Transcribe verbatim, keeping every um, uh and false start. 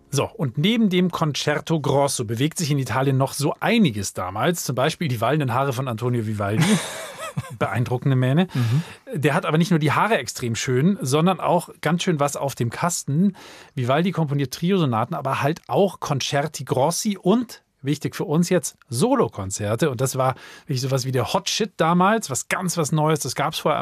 So, und neben dem Concerto Grosso bewegt sich in Italien noch so einiges damals. Zum Beispiel die wallenden Haare von Antonio Vivaldi. Beeindruckende Mähne. Mhm. Der hat aber nicht nur die Haare extrem schön, sondern auch ganz schön was auf dem Kasten. Vivaldi komponiert Triosonaten, aber halt auch Concerti Grossi und, wichtig für uns jetzt, Solokonzerte. Und das war wirklich sowas wie der Hot Shit damals, was ganz was Neues. Das gab es vorher